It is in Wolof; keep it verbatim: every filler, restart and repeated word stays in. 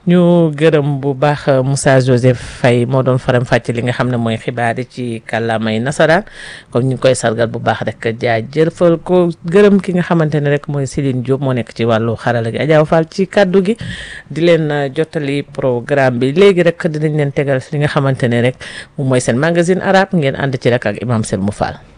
ñu gërëm bu baax Moussa Joseph Faye moo doon faram fàcce li nga xam ne mooy xibaar yi ci kàllaamay nasaraan comme ñu ngi koy sargal bu baax rek jaajëfal ko gërëm ki nga xamante ne rek mooy Céline Diop moo nekk ci wàllu xarala gi Adja Fall ci kaddu gi di leen jottali programme bi léegi rek dinañ leen tegal li nga xamante ne rek moom mooy seen magazine arabe ngeen ànd ci rek ak Imam Selmou Fall.